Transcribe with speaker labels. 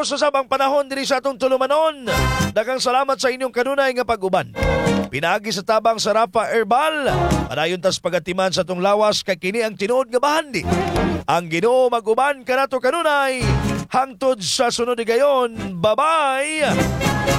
Speaker 1: Matapos sa sabang panahon diri sa atong tulumanon, daghang salamat sa inyong kanunay nga pag-uban. Pinaagi sa tabang sa Rafa Herbal, padayon tas pagatiman sa atong lawas kay kini ang tinuod nga bahandi. Ang Ginoo mag-uban kanato kanunay hangtod sa sunod ni gayon. Bye-bye!